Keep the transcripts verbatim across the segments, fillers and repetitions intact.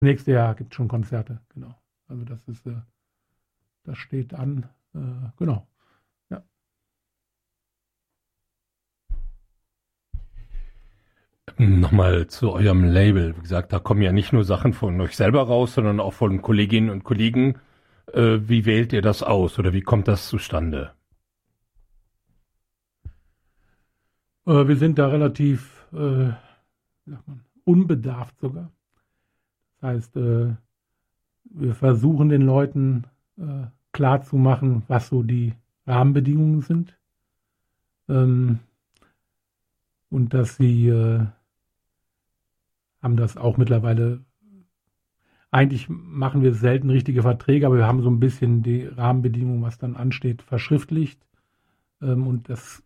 Nächstes Jahr gibt es schon Konzerte, genau. Also das ist, äh, das steht an, äh, genau. Ja. Nochmal zu eurem Label. Wie gesagt, da kommen ja nicht nur Sachen von euch selber raus, sondern auch von Kolleginnen und Kollegen. Äh, wie wählt ihr das aus oder wie kommt das zustande? Äh, wir sind da relativ, äh, wie sagt man, unbedarft sogar. Das heißt, äh, wir versuchen den Leuten äh, klarzumachen, was so die Rahmenbedingungen sind. Ähm, und dass sie äh, haben das auch mittlerweile, eigentlich machen wir selten richtige Verträge, aber wir haben so ein bisschen die Rahmenbedingungen, was dann ansteht, verschriftlicht. Ähm, und das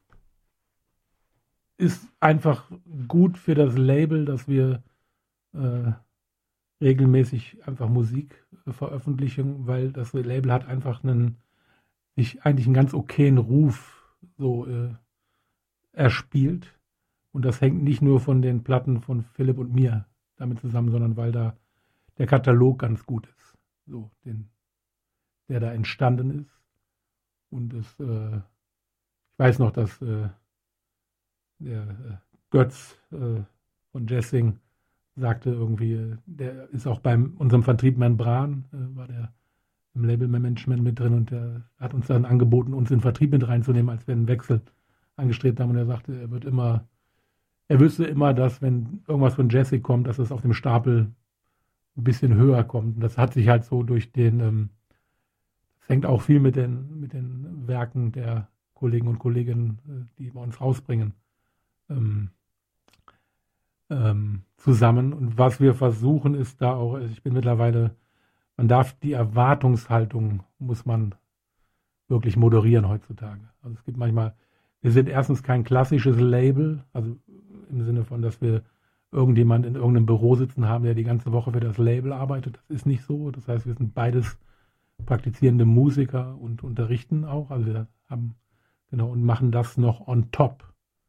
ist einfach gut für das Label, dass wir äh, regelmäßig einfach Musik äh, veröffentlichen, weil das Label hat einfach einen, sich eigentlich einen ganz okayen Ruf so äh, erspielt. Und das hängt nicht nur von den Platten von Philipp und mir damit zusammen, sondern weil da der Katalog ganz gut ist, so den, der da entstanden ist. Und es, äh, ich weiß noch, dass äh, der äh, Götz äh, von Jessing sagte irgendwie, äh, der ist auch bei unserem Vertrieb Membran, äh, war der im Labelmanagement mit drin und der hat uns dann angeboten, uns in den Vertrieb mit reinzunehmen, als wir einen Wechsel angestrebt haben. Und er sagte, er wird immer, er wüsste immer, dass wenn irgendwas von Jesse kommt, dass es auf dem Stapel ein bisschen höher kommt. Und das hat sich halt so durch den, ähm, das hängt auch viel mit den, mit den Werken der Kollegen und Kolleginnen, äh, die bei uns rausbringen, ähm, ähm, zusammen. Und was wir versuchen, ist da auch, also ich bin mittlerweile, man darf die Erwartungshaltung, muss man wirklich moderieren heutzutage. Also es gibt manchmal, wir sind erstens kein klassisches Label, also im Sinne von, dass wir irgendjemand in irgendeinem Büro sitzen haben, der die ganze Woche für das Label arbeitet. Das ist nicht so. Das heißt, wir sind beides praktizierende Musiker und unterrichten auch. Also wir haben, genau, und machen das noch on top.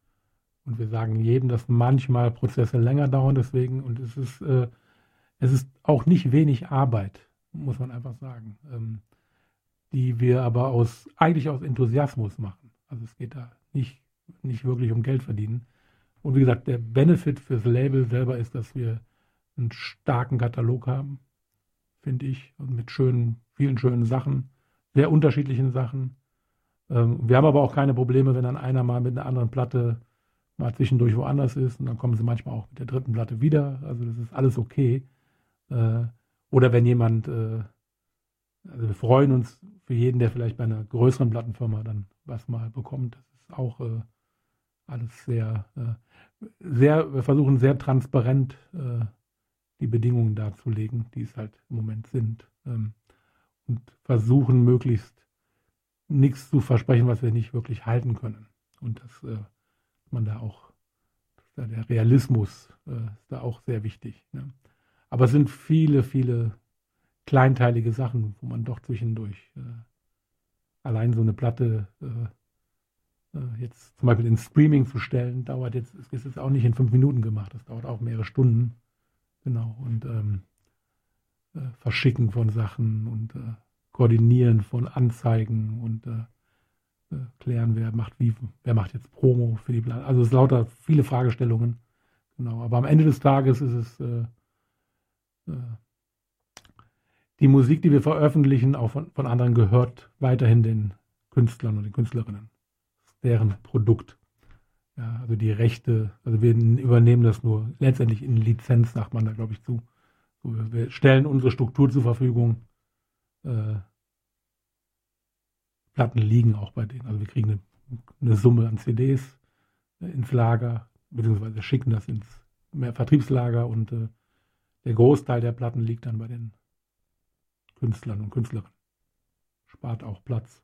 Und wir sagen jedem, dass manchmal Prozesse länger dauern, deswegen, und es ist, äh, es ist auch nicht wenig Arbeit, muss man einfach sagen, ähm, die wir aber aus, eigentlich aus Enthusiasmus machen. Also es geht da nicht, nicht wirklich um Geld verdienen. Und wie gesagt, der Benefit fürs Label selber ist, dass wir einen starken Katalog haben, finde ich, und mit schönen, vielen schönen Sachen, sehr unterschiedlichen Sachen. Ähm, wir haben aber auch keine Probleme, wenn dann einer mal mit einer anderen Platte mal zwischendurch woanders ist und dann kommen sie manchmal auch mit der dritten Platte wieder. Also das ist alles okay. Äh, oder wenn jemand, äh, also wir freuen uns für jeden, der vielleicht bei einer größeren Plattenfirma dann was mal bekommt. Das ist auch äh, alles sehr, äh, sehr, wir versuchen sehr transparent äh, die Bedingungen darzulegen, die es halt im Moment sind. Ähm, und versuchen möglichst nichts zu versprechen, was wir nicht wirklich halten können. Und das äh, man da auch, da der Realismus äh, ist da auch sehr wichtig. Ne? Aber es sind viele, viele kleinteilige Sachen, wo man doch zwischendurch äh, allein so eine Platte äh, äh, jetzt zum Beispiel ins Streaming zu stellen, dauert jetzt, es ist jetzt auch nicht in fünf Minuten gemacht, das dauert auch mehrere Stunden. Genau. Und ähm, äh, Verschicken von Sachen und äh, Koordinieren von Anzeigen und äh, klären, wer macht wie, wer macht jetzt Promo für die Platte. Also es ist lauter viele Fragestellungen. Genau, aber am Ende des Tages ist es äh, äh, die Musik, die wir veröffentlichen, auch von, von anderen gehört weiterhin den Künstlern und den Künstlerinnen. Das ist deren Produkt. Ja, also die Rechte, also wir übernehmen das nur letztendlich in Lizenz, sagt man da, glaube ich, zu. So, wir stellen unsere Struktur zur Verfügung. Äh, Platten liegen auch bei denen. Also wir kriegen eine, eine Summe an C Ds ins Lager, beziehungsweise schicken das ins Vertriebslager und äh, der Großteil der Platten liegt dann bei den Künstlern und Künstlerinnen. Spart auch Platz.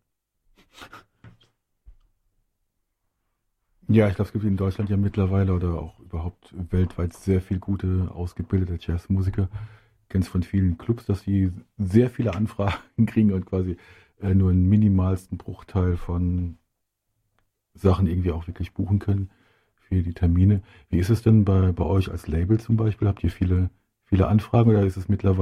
Ja, ich glaube, es gibt in Deutschland ja mittlerweile oder auch überhaupt weltweit sehr viel gute, ausgebildete Jazzmusiker. Ich kenne es von vielen Clubs, dass sie sehr viele Anfragen kriegen und quasi äh, nur einen minimalsten Bruchteil von Sachen irgendwie auch wirklich buchen können für die Termine. Wie ist es denn bei, bei euch als Label zum Beispiel? Habt ihr viele, viele Anfragen oder ist es mittlerweile